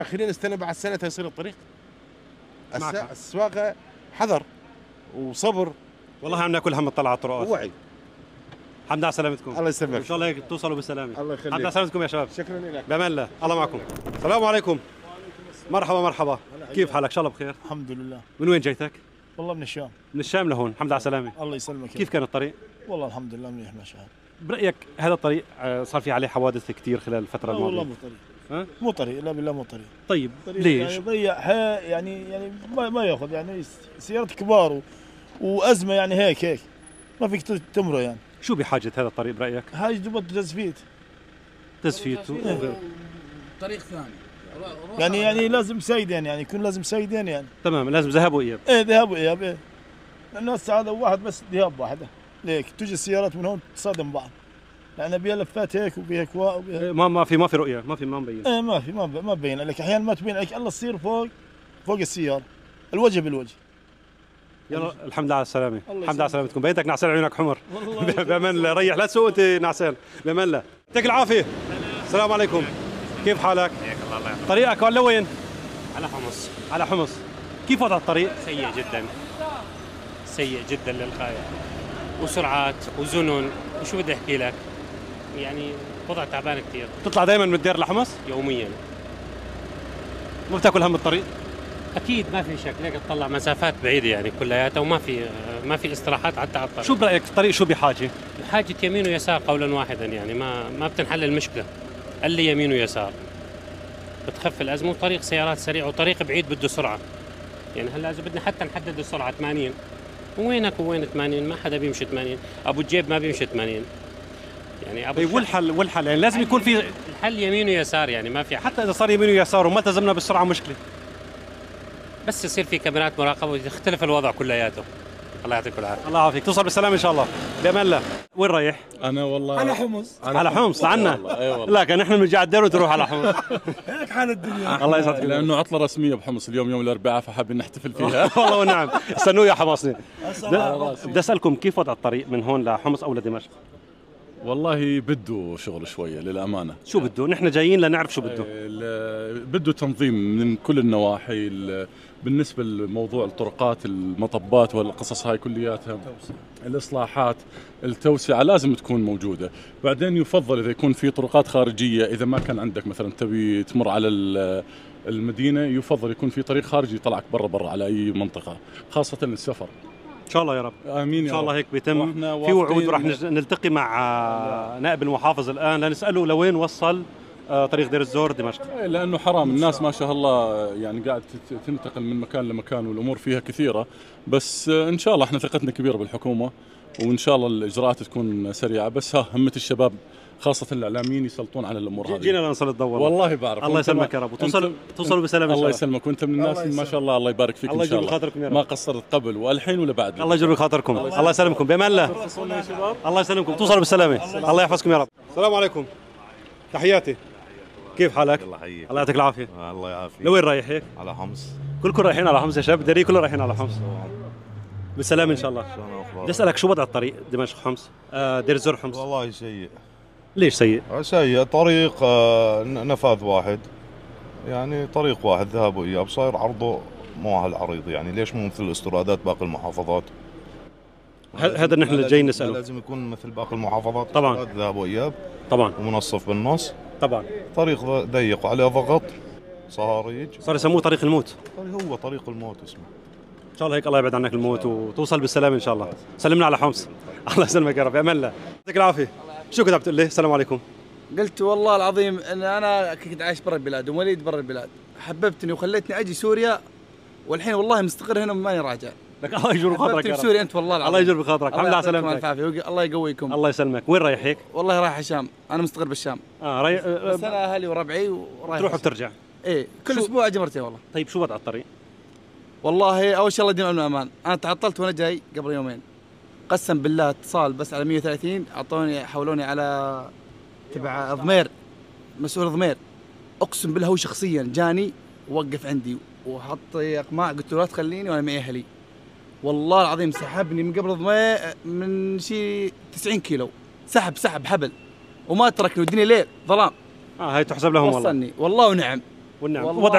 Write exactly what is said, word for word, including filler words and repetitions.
خلينا نستنى بعد سنه يصير الطريق. معك. السواقه حذر وصبر. والله عم ناكل هم نطلع على الطرقات. ووعي. الحمد على سلامتكم. الله يسلمك. ان شاء الله هيك توصلوا بالسلامه. الله يخليك. الحمد على سلامتكم يا شباب. شكرا لك. بامان الله، الله معكم. السلام عليكم. مرحبا مرحبا. كيف حالك؟ ان شاء الله بخير. الحمد لله. من وين جايتك؟ والله من الشام. من الشام لهون، الحمد على السلامه. الله يسلمك. كيف كان الطريق؟ والله الحمد لله منيح ماشي حالك. برايك هذا الطريق آه، صار في عليه حوادث كثير خلال الفتره لا الماضيه؟ والله مو طريق. ها؟ مو طريق، لا بالله مو طريق. طيب طريق ليش؟ يعني ضيع حياة، يعني يعني ما, ما ياخذ يعني سيارات كبار و... وازمه يعني هيك هيك ما فيك تمره يعني. شو بحاجه هذا الطريق برايك؟ هاي جبت تزفيت. تزفيت وغيره. طريق ثاني يعني يعني لازم سيدين، يعني يكون لازم سيدين يعني. تمام، لازم ذهاب واياب. ايه ذهاب واياب ايه. لانه هسه هذا واحد بس ذهاب واحده. ليك تجي السيارات من هون تصادم بعض. لان بيها لفات هيك وبيها كواء وبيها إيه، ما ما في ما في رؤيه، ما في ما مبين. ايه ما في ما ب- ما بين لك احيانا ما تبين لك الا تصير فوق فوق السياره الوجه بالوجه. يلا الحمد لله على السلامه. الله الحمد لله على يسلمك. سلامتكم. بيتك نعسان عيونك حمر. والله بامان الله، ريح لا تسوق انت نعسان. بامان الله، يعطيك العافيه. السلام عليكم. كيف حالك؟ الله الله يرحمه. طريقك ولا وين؟ على حمص. على حمص. كيف وضع الطريق؟ سيء جدا سيء جدا للغاية، وسرعات وزنن وشو بدي احكي لك، يعني وضع تعبان كثير بتطلع دائما من الدير لحمص؟ يوميا. ما بتاكل هم الطريق؟ اكيد ما في شك، ليك تطلع مسافات بعيده يعني كلياتها، وما في ما في استراحات حتى على الطريق. شو برايك الطريق شو بحاجه؟ بحاجه يمين ويسار قولا واحدا، يعني ما ما بتنحل المشكله. قال لي يمين ويسار بتخف الازمه، وطريق سيارات سريع وطريق بعيد بده سرعه. يعني هلا اذا بدنا حتى نحدد السرعه ثمانين، وينك وين ثمانين؟ ما حدا بيمشي ثمانين، ابو الجيب ما بيمشي ثمانين. يعني ابو طيب والحل والحل يعني لازم يكون في، الحل يمين ويسار، يعني ما في حل. حتى اذا صار يمين ويسار وما التزمنا بالسرعه مشكله. بس يصير في كاميرات مراقبه ويختلف الوضع كلياته. الله يعطيكم العافيه. الله يعافيك، توصل بالسلامه ان شاء الله. بامان الله. وين رايح؟ انا والله على حمص. على حمص لعنا. اي والله لا كان نحن بنجي على الدير وتروح على حمص. هيك حال الدنيا. الله يسعدك. لانه عطله رسميه بحمص اليوم يوم الاربعاء، فحابين نحتفل فيها. والله ونعم، استنوا يا حمصني. السلام. بدي اسالكم كيف وضع الطريق من هون لحمص او لدمشق؟ والله بده شغل شويه للامانه. شو بده؟ نحن جايين لنعرف شو بده. ال- بده تنظيم من كل النواحي. ال- بالنسبه لموضوع الطرقات، المطبات والقصص هاي كلياتها، الاصلاحات، التوسعه لازم تكون موجوده. بعدين يفضل اذا يكون في طرقات خارجيه، اذا ما كان عندك مثلا تبي تمر على ال- المدينه، يفضل يكون في طريق خارجي يطلعك برا برا على اي منطقه، خاصه السفر. ان شاء الله يا رب. امين ان يا شاء الله رب. هيك بيتم. وإحنا في وعود واثقين وراح إن- نج- نلتقي مع آه، نائب المحافظ الان لنساله لوين وصل آه، طريق دير الزور دمشق. إيه، لانه حرام الناس ما شاء الله يعني قاعد تت- تنتقل من مكان لمكان، والامور فيها كثيره. بس آه، ان شاء الله احنا ثقتنا كبيره بالحكومه، وان شاء الله الاجراءات تكون سريعه. بس ها همه الشباب خاصه الاعلاميين يسلطون على الامور جي- هذه. جينا لنصل الدور. والله بعرف. الله وأنت يسلمك ما- يا رب، وتوصل أنت- توصلوا بسلامه ان الله شاء الله. يسلمك، وانت من الناس الله ما شاء الله، الله يبارك فيك الله ان شاء يجبر الله. خاطركم يا رب. ما قصرت قبل والحين ولا بعد. الله يجبر خاطركم. الله يسلمكم بامان الله. الله يسلمكم، توصلوا بالسلامه. الله يحفظكم يا رب. السلام عليكم، تحياتي. كيف حالك؟ الله يحييك. الله يعطيك العافيه. الله يعافيك. لوين رايح هيك؟ على حمص. كلكم رايحين على حمص يا شباب، الدري كله رايحين على حمص. بالسلامه ان شاء الله. شلون اخبارك؟ بدي اسالك شو وضع الطريق دمشق حمص؟ آه دير الزور حمص. والله سيء. ليش سيء؟ سيء، طريق آه، ن- نفاذ واحد، يعني طريق واحد ذهاب واياب، صاير عرضه مو هالعريض. يعني ليش مو مثل استرادات باقي المحافظات؟ ه- هذا نحن اللي جايين نساله. لازم يكون مثل باقي المحافظات، طبعاً. استراد ذهاب واياب طبعا ومنصف بالنص. طبعا. طريق ض- ضيق وعليه ضغط، صهاريج. صار يسموه طريق الموت. طريق- هو طريق الموت اسمه. ان شاء الله هيك الله يبعد عنك الموت وتوصل بالسلامه ان شاء الله. سلمنا على حمص. الله يسلمك يا رب، بامان الله. يعطيك العافيه. شو كنت عم تقول لي؟ السلام عليكم. قلت والله العظيم ان انا كنت عايش برا البلاد ووليد برا البلاد، حببتني وخليتني اجي سوريا، والحين والله مستقر هنا وماني راجع. لك الله يجبر خاطرك حببتني يا رب. بسوريا انت والله العظيم. الله يجبر خاطرك. الحمد لله على يعطيكم سلامتك. الف عافيه، الله يقويكم. الله يسلمك. وين رايح هيك؟ والله رايح الشام، انا مستقر بالشام. اه رايح آه، بس انا اهلي وربعي ورايح تروح الشام. وبترجع. ايه كل شو- اسبوع اجي مرتين والله. طيب شو وضع الطريق؟ والله اول شيء الله يديم الامن والامان، انا تعطلت وانا جاي قبل يومين. قسم بالله اتصال بس على مية وثلاثين، اعطوني حولوني على تبع ضمير، مسؤول ضمير. اقسم بالله هو شخصيا جاني ووقف عندي وحط اقماع، قلت له لا تخليني وانا معي اهلي. والله العظيم سحبني من قبل ضمير من شي تسعين كيلو، سحب سحب حبل وما تركني، والدنيا ليل ظلام. اه هاي تحسب لهم والله. وصلني والله ونعم. والنعم. والله وضع